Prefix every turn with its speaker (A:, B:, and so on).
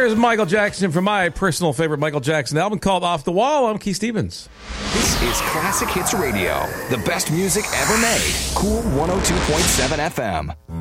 A: There's Michael Jackson from my personal favorite Michael Jackson album called Off the Wall. I'm Keith Stevens.
B: This is Classic Hits Radio, the best music ever made. Cool 102.7 FM.